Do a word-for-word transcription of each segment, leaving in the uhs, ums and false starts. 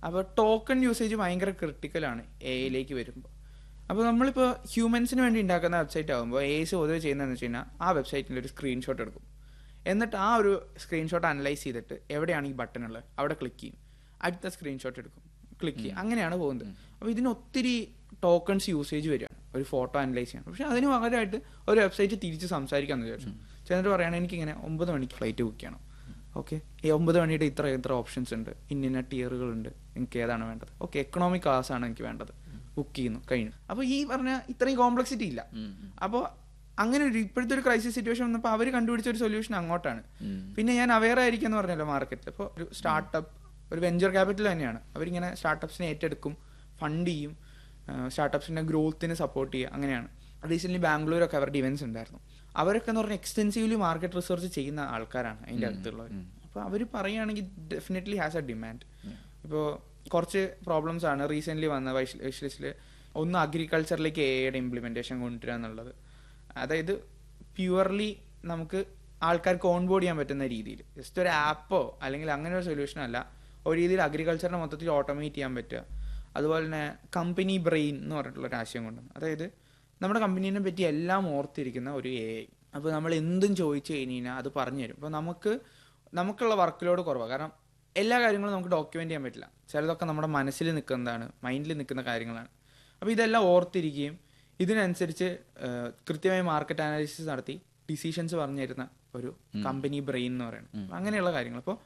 അപ്പോൾ token usage ഭയങ്കര ക്രിട്ടിക്കലാണ് A ഐയിലേക്ക് വരുമ്പോൾ. അപ്പോൾ നമ്മളിപ്പോൾ ഹ്യൂമൻസിന് വേണ്ടി ഉണ്ടാക്കുന്ന വെബ്സൈറ്റ് ആകുമ്പോൾ എ ഐസ് പൊതുവെ ചെയ്യുന്നതെന്ന് വെച്ച് കഴിഞ്ഞാൽ ആ വെബ്സൈറ്റിൻ്റെ ഒരു സ്ക്രീൻഷോട്ട് എടുക്കും. എന്നിട്ട് ആ ഒരു സ്ക്രീൻഷോട്ട് അനലൈസ് ചെയ്തിട്ട് എവിടെയാണ് ഈ ബട്ടൺ ഉള്ളത് അവിടെ ക്ലിക്ക് ചെയ്യും, അടുത്ത സ്ക്രീൻഷോട്ട് എടുക്കും, ക്ലിക്ക് ചെയ്യും, അങ്ങനെയാണ് പോകുന്നത്. അപ്പോൾ ഇതിന് ഒത്തിരി ടോക്കൺസ് യൂസേജ് വരികയാണ് ഒരു ഫോട്ടോ അനലൈസ് ചെയ്യാൻ. പക്ഷേ അതിന് പകരമായിട്ട് ഒരു വെബ്സൈറ്റ് തിരിച്ച് സംസാരിക്കാമെന്ന് വിചാരിച്ചു. ചെന്നിട്ട് പറയുകയാണെങ്കിൽ എനിക്കിങ്ങനെ ഒമ്പത് മണിക്ക് ഫ്ലൈറ്റ് ബുക്ക് ചെയ്യണം. ഓക്കെ, ഈ ഒമ്പത് മണിയുടെ ഇത്ര ഇത്ര ഓപ്ഷൻസ് ഉണ്ട്, ഇന്ന ടിയറുകളുണ്ട്, എനിക്ക് ഏതാണ് വേണ്ടത്? ഓക്കെ, എക്കണോമിക് ക്ലാസ് ആണ് എനിക്ക് വേണ്ടത്, ബുക്ക് ചെയ്യുന്നു, കഴിഞ്ഞു. അപ്പോൾ ഈ പറഞ്ഞ ഇത്രയും കോംപ്ലക്സിറ്റി ഇല്ല. അപ്പോൾ അങ്ങനെ ഒരു ഇപ്പോഴത്തെ ഒരു ക്രൈസിസ് സിറ്റുവേഷൻ വന്നപ്പോൾ അവർ കണ്ടുപിടിച്ച ഒരു സൊല്യൂഷൻ അങ്ങോട്ടാണ്. പിന്നെ ഞാൻ അവെയർ ആയിരിക്കും എന്ന് പറഞ്ഞല്ലോ മാർക്കറ്റിൽ. ഇപ്പോൾ ഒരു സ്റ്റാർട്ടപ്പ് ഒരു വെഞ്ചർ ക്യാപിറ്റൽ തന്നെയാണ്. അവരിങ്ങനെ സ്റ്റാർട്ടപ്സിനെ ഏറ്റെടുക്കും, ഫണ്ട് ചെയ്യും, സ്റ്റാർട്ടപ്സിൻ്റെ ഗ്രോത്തിന് സപ്പോർട്ട് ചെയ്യുക, അങ്ങനെയാണ്. റീസെൻ്റ്ലി ബാംഗ്ലൂരൊക്കെ അവരുടെ ഇവൻറ്റ്സ് ഉണ്ടായിരുന്നു. അവരൊക്കെ എന്ന് പറഞ്ഞാൽ എക്സ്റ്റെൻസീവ്ലി മാർക്കറ്റ് റിസർച്ച് ചെയ്യുന്ന ആൾക്കാരാണ് അതിൻ്റെ അടുത്തുള്ളവർ. അപ്പോൾ അവർ പറയുകയാണെങ്കിൽ ഡെഫിനറ്റ്ലി ഹാസ് എ ഡിമാൻഡ്. ഇപ്പോൾ കുറച്ച് പ്രോബ്ലംസ് ആണ് റീസെൻ്റ്ലി വന്ന വൈഷ് വിഷ് ലിസ്റ്റിൽ. ഒന്ന് അഗ്രികൾച്ചറിലേക്ക് എ ഐയുടെ ഇംപ്ലിമെൻറ്റേഷൻ കൊണ്ടുവരിക എന്നുള്ളത്. അതായത് പ്യുവർലി നമുക്ക് ആൾക്കാർക്ക് ഓൺ ബോർഡ് ചെയ്യാൻ പറ്റുന്ന രീതിയിൽ, ജസ്റ്റ് ഒരു ആപ്പോ അല്ലെങ്കിൽ അങ്ങനെ ഒരു സൊല്യൂഷൻ അല്ല, ഒരു രീതിയിൽ അഗ്രികൾച്ചറിനെ മൊത്തത്തിൽ ഓട്ടോമേറ്റ് ചെയ്യാൻ പറ്റുക. അതുപോലെ തന്നെ കമ്പനി ബ്രെയിൻ എന്ന് പറഞ്ഞിട്ടുള്ളൊരു ആശയം കൊണ്ടുവന്നു. അതായത് നമ്മുടെ കമ്പനീനെ പറ്റി എല്ലാം ഓർത്തിരിക്കുന്ന ഒരു എ ഐ. അപ്പോൾ നമ്മൾ എന്തും ചോദിച്ചു കഴിഞ്ഞ് കഴിഞ്ഞാൽ അത് പറഞ്ഞു തരും. അപ്പോൾ നമുക്ക് നമുക്കുള്ള വർക്ക് ലോഡ് കുറവാണ്. കാരണം എല്ലാ കാര്യങ്ങളും നമുക്ക് ഡോക്യുമെൻ്റ് ചെയ്യാൻ പറ്റില്ല. ചിലതൊക്കെ നമ്മുടെ മനസ്സിൽ നിൽക്കുന്നതാണ്, മൈൻഡിൽ നിൽക്കുന്ന കാര്യങ്ങളാണ്. അപ്പോൾ ഇതെല്ലാം ഓർത്തിരിക്കുകയും ഇതിനനുസരിച്ച് കൃത്യമായി മാർക്കറ്റ് അനാലിസിസ് നടത്തി ഡിസിഷൻസ് പറഞ്ഞു തരുന്ന ഒരു കമ്പനി ബ്രെയിൻ എന്ന് പറയുന്നത്. അങ്ങനെയുള്ള കാര്യങ്ങൾ. അപ്പോൾ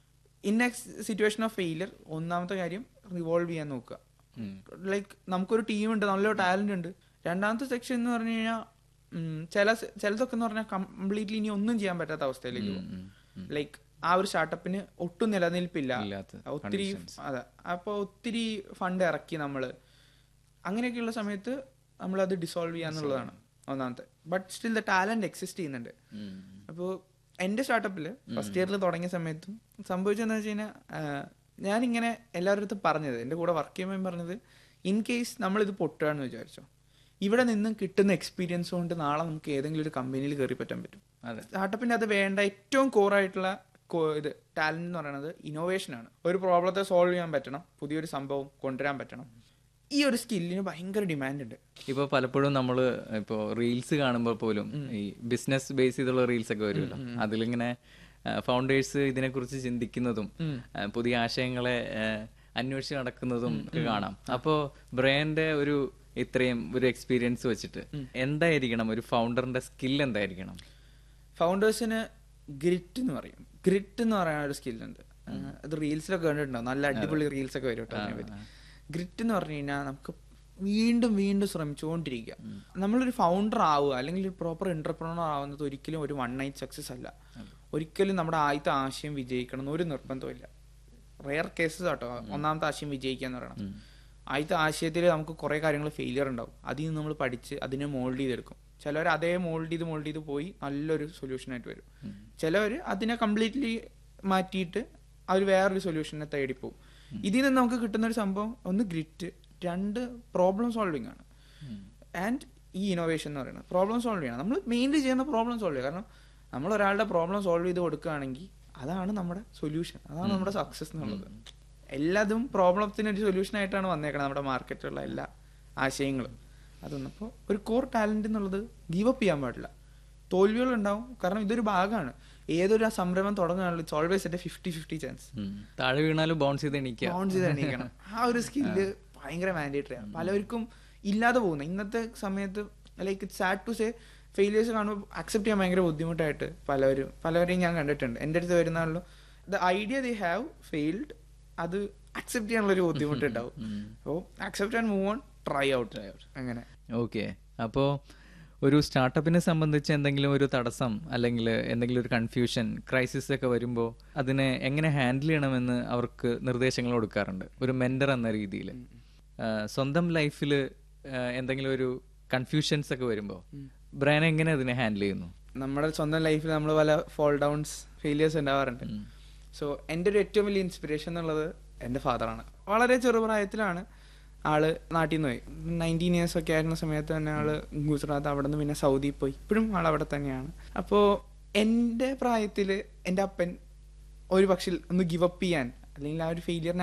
in A situation of failure ഒന്നാമത്തെ കാര്യം റിവോൾവ് ചെയ്യാൻ നോക്കുക. ലൈക്ക് നമുക്കൊരു ടീമുണ്ട്, നല്ലൊരു ടാലൻ്റ് ഉണ്ട്. രണ്ടാമത്തെ സെക്ഷൻ എന്ന് പറഞ്ഞു കഴിഞ്ഞാൽ ചില ചിലതൊക്കെ എന്ന് പറഞ്ഞാൽ കംപ്ലീറ്റ്ലി ഇനി ഒന്നും ചെയ്യാൻ പറ്റാത്ത അവസ്ഥയിലേക്ക് പോകും. ലൈക്ക് ആ ഒരു സ്റ്റാർട്ടപ്പിന് ഒട്ടും നിലനിൽപ്പില്ല, ഒത്തിരി അതെ. അപ്പോൾ ഒത്തിരി ഫണ്ട് ഇറക്കി നമ്മൾ, അങ്ങനെയൊക്കെയുള്ള സമയത്ത് നമ്മളത് ഡിസോൾവ് ചെയ്യാന്നുള്ളതാണ് ഒന്നാമത്തെ. But still the talent exist ചെയ്യുന്നുണ്ട്. അപ്പോൾ എൻ്റെ സ്റ്റാർട്ടപ്പിൽ ഫസ്റ്റ് ഇയറിൽ തുടങ്ങിയ സമയത്തും സംഭവിച്ചതെന്ന് വെച്ച് കഴിഞ്ഞാൽ ഞാനിങ്ങനെ എല്ലാവരുടെ അടുത്തും പറഞ്ഞത്, എൻ്റെ കൂടെ വർക്ക് ചെയ്യുമ്പോൾ പറഞ്ഞത്, ഇൻ കേസ് നമ്മളിത് പൊട്ടുകയാണെന്ന് വിചാരിച്ചോ, ഇവിടെ നിന്നും കിട്ടുന്ന എക്സ്പീരിയൻസ് കൊണ്ട് നാളെ നമുക്ക് ഏതെങ്കിലും ഒരു കമ്പനിയിൽ കയറി പറ്റാൻ പറ്റും. സ്റ്റാർട്ടപ്പിൻ്റെ അത് വേണ്ട ഏറ്റവും കോറായിട്ടുള്ള ഇത് ടാലന്റ് എന്ന് പറയുന്നത് ഇന്നോവേഷനാണ്. ഒരു പ്രോബ്ലത്തെ സോൾവ് ചെയ്യാൻ പറ്റണം, പുതിയൊരു സംഭവം കൊണ്ടുവരാൻ പറ്റണം. ഈ ഒരു സ്കില്ലിന് ഭയങ്കര ഡിമാൻഡ് ഉണ്ട്. ഇപ്പോൾ പലപ്പോഴും നമ്മൾ ഇപ്പോൾ റീൽസ് കാണുമ്പോൾ പോലും ഈ ബിസിനസ് ബേസ് ചെയ്തുള്ള റീൽസ് ഒക്കെ വരുമല്ലോ, അതിലിങ്ങനെ ഫൗണ്ടേഴ്സ് ഇതിനെക്കുറിച്ച് ചിന്തിക്കുന്നതും പുതിയ ആശയങ്ങളെ അന്വേഷിച്ച് നടക്കുന്നതും ഒക്കെ കാണാം. അപ്പോൾ ബ്രെയിൻ്റെ ഒരു ഇത്രയും ഒരു എക്സ്പീരിയൻസ് വെച്ചിട്ട് എന്തായിരിക്കണം ഒരു ഫൗണ്ടറിന്റെ സ്കിൽ? എന്തായിരിക്കണം? ഫൗണ്ടേഴ്സിന് ഗ്രിറ്റ് എന്ന് പറയും. ഗ്രിറ്റ് എന്ന് പറയുന്ന ഒരു സ്കില്ലുണ്ട്. അത് റീൽസിലൊക്കെ കണ്ടിട്ടുണ്ടാവും, നല്ല അടിപൊളി റീൽസ് ഒക്കെ വരും കേട്ടോ. ഗ്രിറ്റ് എന്ന് പറഞ്ഞു കഴിഞ്ഞാൽ നമുക്ക് വീണ്ടും വീണ്ടും ശ്രമിച്ചുകൊണ്ടിരിക്കുക. നമ്മളൊരു ഫൗണ്ടർ ആവുക അല്ലെങ്കിൽ ഒരു പ്രോപ്പർ എന്റർപ്രണർ ആവുന്നത് ഒരിക്കലും ഒരു വൺ നൈറ്റ് സക്സസ് അല്ല. ഒരിക്കലും നമ്മുടെ ആദ്യത്തെ ആശയം വിജയിക്കണം എന്ന് ഒരു നിർബന്ധമില്ല. റെയർ കേസസ് ആട്ടോ ഒന്നാമത്തെ ആശയം വിജയിക്കുക എന്ന് പറയണം. ആദ്യത്തെ ആശയത്തിൽ നമുക്ക് കുറേ കാര്യങ്ങൾ ഫെയിലിയർ ഉണ്ടാവും. അതിൽ നിന്ന് നമ്മൾ പഠിച്ച് അതിനെ മോൾഡ് ചെയ്തെടുക്കും. ചിലവർ അതേ മോൾഡ് ചെയ്ത് മോൾഡ് ചെയ്ത് പോയി നല്ലൊരു സൊല്യൂഷനായിട്ട് വരും. ചിലവർ അതിനെ കംപ്ലീറ്റ്ലി മാറ്റിയിട്ട് അവർ വേറൊരു സൊല്യൂഷനെ തേടിപ്പോവും. ഇതിൽ നിന്ന് നമുക്ക് കിട്ടുന്ന ഒരു സംഭവം ഒന്ന് ഗ്രിറ്റ്, രണ്ട് പ്രോബ്ലം സോൾവിങ് ആണ്. ആൻഡ് ഈ ഇന്നോവേഷൻ എന്ന് പറയുന്നത് പ്രോബ്ലം സോൾവ് ചെയ്യണം. നമ്മൾ മെയിൻലി ചെയ്യുന്ന പ്രോബ്ലം സോൾവ് ചെയ്യുക. കാരണം നമ്മൾ ഒരാളുടെ പ്രോബ്ലം സോൾവ് ചെയ്ത് കൊടുക്കുകയാണെങ്കിൽ അതാണ് നമ്മുടെ സൊല്യൂഷൻ, അതാണ് നമ്മുടെ സക്സസ് എന്നുള്ളത്. എല്ലാതും പ്രോബ്ലത്തിനൊരു സൊല്യൂഷനായിട്ടാണ് വന്നേക്കുന്നത് നമ്മുടെ മാർക്കറ്റിലുള്ള എല്ലാ ആശയങ്ങളും. അതൊന്നപ്പോൾ ഒരു കോർ ടാലന്റ് എന്നുള്ളത് ഗീവ് അപ്പ് ചെയ്യാൻ പാടില്ല. തോൽവികളുണ്ടാവും, കാരണം ഇതൊരു ഭാഗമാണ്. ഏതൊരു സംരംഭം തുടങ്ങുകയാണല്ലോ it's always A fifty fifty chance. താഴെ വീണാലും ബൗൺസ് ചെയ്ത് എണീക്കുക, ബൗൺസ് ചെയ്ത് എണീക്കണം. ആ ഒരു സ്കില്ല് ഭയങ്കര മാൻഡേറ്ററി ആണ്. പലർക്കും ഇല്ലാതെ പോകുന്നത് ഇന്നത്തെ സമയത്ത്. Like it's sad to say, failures കാണുമ്പോൾ അക്സെപ്റ്റ് ചെയ്യാൻ ഭയങ്കര ബുദ്ധിമുട്ടായിട്ട് പലവരും പലവരെയും ഞാൻ കണ്ടിട്ടുണ്ട്. എൻ്റെ അടുത്ത് വരുന്നാണല്ലോ the idea they have failed, അത് അക്സെപ്റ്റ് ചെയ്യാനുള്ളൊരു ബുദ്ധിമുട്ടുണ്ടാവും. അപ്പോൾ accept and move on, try out try out അങ്ങനെ. ഓക്കെ, അപ്പോൾ ഒരു സ്റ്റാർട്ടപ്പിനെ സംബന്ധിച്ച് എന്തെങ്കിലും ഒരു തടസ്സം അല്ലെങ്കിൽ എന്തെങ്കിലും ഒരു കൺഫ്യൂഷൻ, ക്രൈസിസ് ഒക്കെ വരുമ്പോൾ അതിനെ എങ്ങനെ ഹാൻഡിൽ ചെയ്യണമെന്ന് അവർക്ക് നിർദ്ദേശങ്ങൾ കൊടുക്കാറുണ്ട് ഒരു മെന്റർ എന്ന രീതിയിൽ. സ്വന്തം ലൈഫിൽ എന്തെങ്കിലും ഒരു കൺഫ്യൂഷൻസ് ഒക്കെ വരുമ്പോൾ ബ്രെയിൻ എങ്ങനെ അതിനെ ഹാൻഡിൽ ചെയ്യുന്നു? നമ്മുടെ സ്വന്തം ലൈഫിൽ നമ്മൾ പല ഫോൾ ഡൗൺസ്, ഫെയിലിയേഴ്സ് ഉണ്ടാവാറുണ്ട്. സോ എൻ്റെ ഒരു ഏറ്റവും വലിയ ഇൻസ്പിറേഷൻ എന്നുള്ളത് എൻ്റെ ഫാദറാണ്. വളരെ ചെറുപ്രായത്തിലാണ് ആള് നാട്ടിൽ നിന്ന് പോയി. നയൻറ്റീൻ ഇയേഴ്സ് ഒക്കെ ആയിരുന്ന സമയത്ത് തന്നെ ആള് ഗുജറാത്ത്, അവിടെ നിന്ന് പിന്നെ സൗദിയിൽ പോയി. ഇപ്പോഴും ആൾ അവിടെ തന്നെയാണ്. അപ്പോൾ എൻ്റെ പ്രായത്തിൽ എൻ്റെ അപ്പൻ ഒരു പക്ഷേ ഒന്ന് ഗിവ് അപ്പ് ചെയ്യാൻ അല്ലെങ്കിൽ ആ ഒരു ഫെയിലിയറിനെ